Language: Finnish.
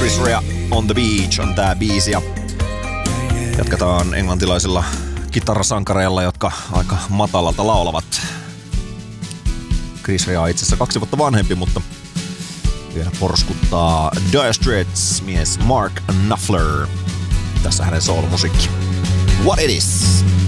Chris Rea on the Beach on tää biisi ja jatketaan englantilaisilla kitarasankareilla, jotka aika matalalta laulavat. Chris Rea on itse asiassa 2 vuotta vanhempi, mutta vielä porskuttaa Dire Straits mies Mark Knopfler. Tässä hänen soolomusiikki. What It Is.